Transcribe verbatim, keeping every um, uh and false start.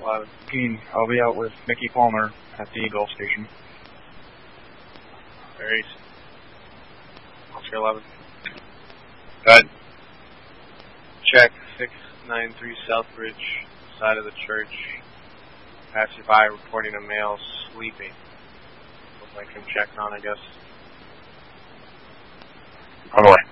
eleven. I'll be out with Mickey Palmer at the Gulf Station. Very. Oscar eleven. Good. Check six nine three Southbridge, side of the church. Passerby reporting a male sleeping. Looks like him checked on, I guess. On the way.